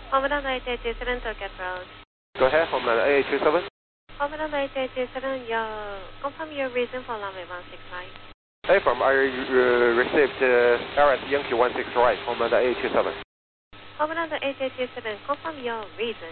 Homeland 8827 Tokyo approach. Go ahead, Homeland 8827. Homeland 8827, confirm your reason for runway 16 right. Affirm, I received RS Yankee 16 right, Homeland 8827. Homeland 8827, confirm your reason.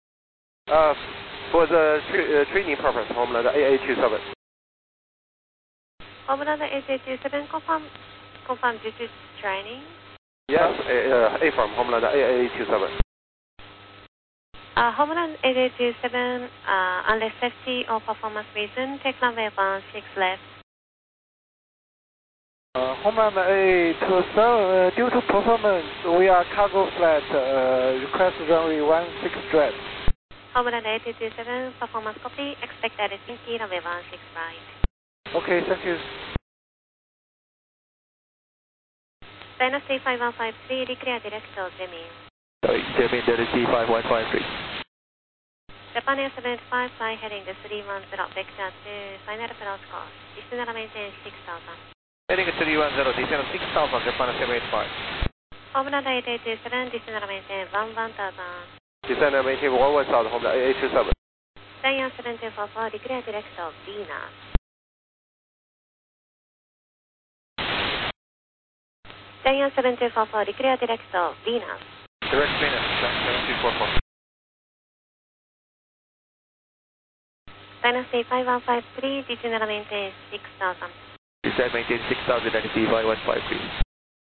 For the training purpose, Homeland 8827. Homeland 8827, confirm this is training. Yes, affirm, Homeland 8827. Homeland 8827, unless safety or performance reason, take runway 16 left. Homeland 8827, due to performance, we are cargo flight, request runway 16 straight. Homeland 8827, performance copy, expect that it's Yankee runway 16 right. Okay, thank you. Dynasty 5153, declare director Zemin. Zemin, Dynasty 5153. Japan Air 75, fly heading 310, vector to final approach course. Descend and maintain 6000. Heading 310, descend 6000, Japan 75. Homeland 8827, descend and maintain 1000. Descend and maintain 1000, Homeland 8827. Diane 7244, declare director Venus. Diane 7244, declare director Venus. Direct Venus, 7244. Dynasty 5153, descend and maintain 6000. Descend maintain 6000, Dynasty 5153.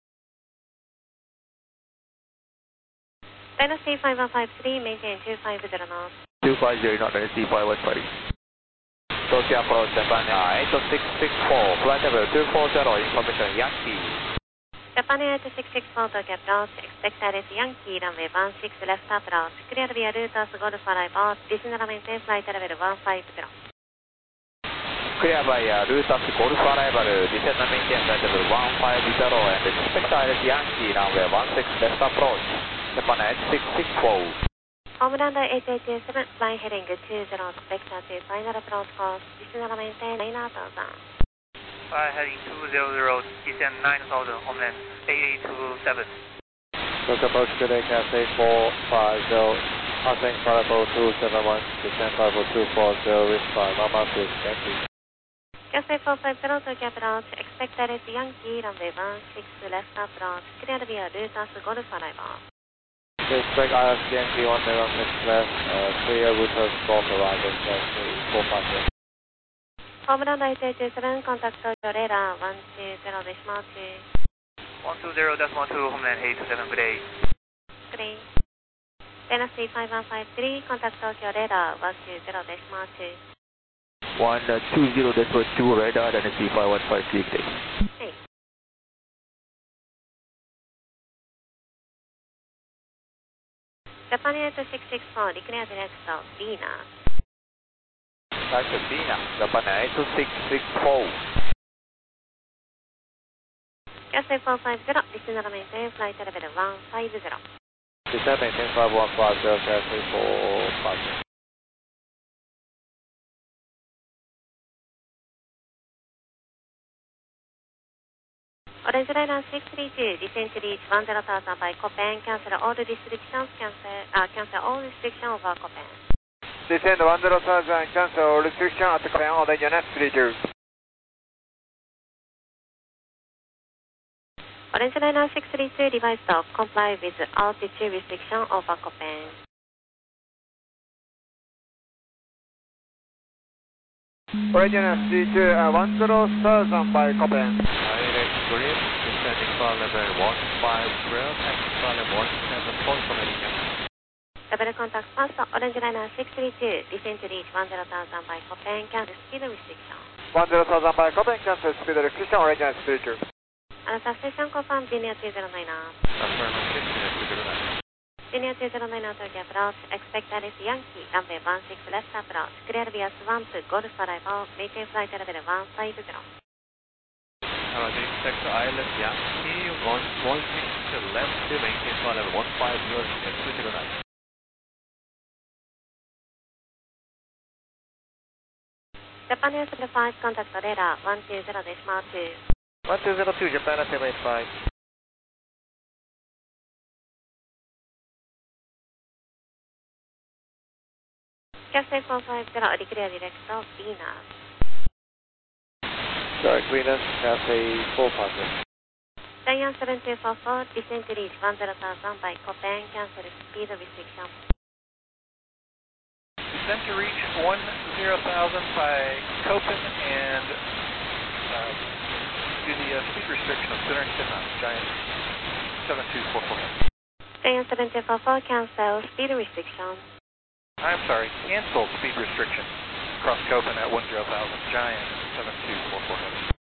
Dynasty 5153, maintain 250 knots. 250 knots, Dynasty 5153. Tokyo approach, Japan 8664, flight level 240, information Yankee. Japan 8664 Tokyo approach, expect direct Yankee, runway 16 left approach, clear via Lotus Golf Arrival, descend and maintain flight level 150. Clear via Lotus Golf Arrival, descend and maintain flight level 150 and expect direct Yankee, runway 16 left approach, Japan 8664. Homeland 8827, fly heading 20, vector to final approach course, descend and maintain 9000. Fly heading 200, descend 9000, Homeland 8827. Tokyo approach today, Cathay 450, passing flight level 271, descend flight level 240, with 5, Mama 6, thank you. Cathay 450 Tokyo approach, expect direct Yankee, runway 16 left approach, clear via Lotus Golf Arrival. Expect IS Yankee 1 left, clear Lotus Golf Arrival, 450. Homeland 8827, contact Tokyo radar 120.2. 120.2, Homeland 827, good day. Good day. Dynasty 5153, contact Tokyo radar 120.2. 120.2, radar, Dynasty 5153, good day. Hey. Japan 8664, declare director Venus. Dr. Venus, Japan 8664. Cathay 450, descend and maintain flight level 150. Descend maintain 5150, Cathay 450. Orange Liner 632, descend to reach 10,000 by Copen, cancel all restrictions, cancel all restrictions over Copen. Descend 10,000, cancel restriction at Copen, order unit 32. Orange Liner 632, device dock, comply with altitude restriction over Copen. Orange Liner 32, 10,000 by Copen. Green, descending flight level 150, taxi flight level 17, point commenting Yankee. Double contact fast, Orange Liner 632, descend to reach 10,000 by Copen, cancel speed restriction. 10,000 by Copen, cancel speed restriction, Orange Liner 32. Another station confirmed, Linear 209. Affirmative, Linear 209. Linear 209 Tokyo approach, expect direct Yankee, runway 16 left approach, clear via Swamp, Golf Arrival, maintain flight level 150. Expect ILS Yankee 116 left, maintain flight level 150, Linear 209. Japan Air 75, contact radar 120.2. 1202, Japan 75. Cathay 450, declare direct to Venus. Direct Venus, Cathay 450. Giant 7244, descend to reach 10,000 by Copen, cancel speed restriction. Descent to reach 10,000 by Copen and do the speed restriction of center and 10 knots, Giant 7244. Giant 7244, cancel speed restriction. I'm sorry, cancel speed restriction. Cross Copen at 10,000, Giant 7244.